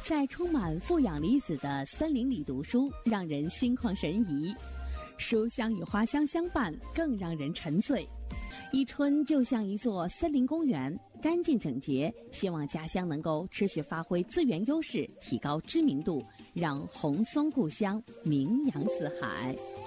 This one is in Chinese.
在充满负氧离子的森林里读书，让人心旷神怡；书香与花香相伴，更让人沉醉。伊春就像一座森林公园，干净整洁，希望家乡能够持续发挥资源优势，提高知名度，让红松故乡名扬四海。